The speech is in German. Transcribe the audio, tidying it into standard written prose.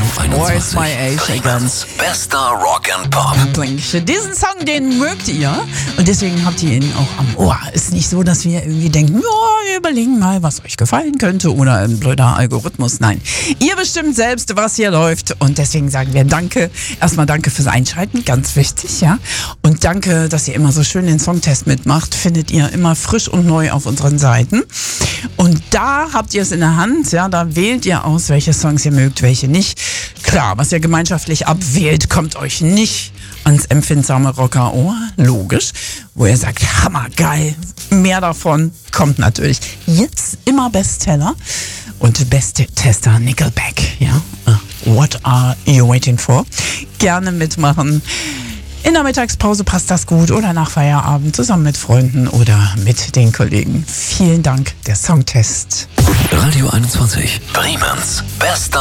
Where's My Age Again? Bester Rock and Pop. Diesen Song, den mögt ihr und deswegen habt ihr ihn auch am Ohr. Ist nicht so, dass wir irgendwie denken, wir überlegen mal, was euch gefallen könnte oder ein blöder Algorithmus. Nein, ihr bestimmt selbst, was hier läuft und deswegen sagen wir danke. Erstmal danke fürs Einschalten, ganz wichtig, ja. Und danke, dass ihr immer so schön den Songtest mitmacht. Findet ihr immer frisch und neu auf unseren Seiten. Und da habt ihr es in der Hand, ja, da wählt ihr aus, welche Songs ihr mögt, welche nicht. Klar, was ihr gemeinschaftlich abwählt, kommt euch nicht ans empfindsame Rockerohr, logisch. Wo ihr sagt, hammergeil, mehr davon, kommt natürlich jetzt immer Bestseller und Best-Tester Nickelback, ja. What are you waiting for? Gerne mitmachen. In der Mittagspause passt das gut oder nach Feierabend zusammen mit Freunden oder mit den Kollegen. Vielen Dank, der Songtest. Radio 21, Bremens bester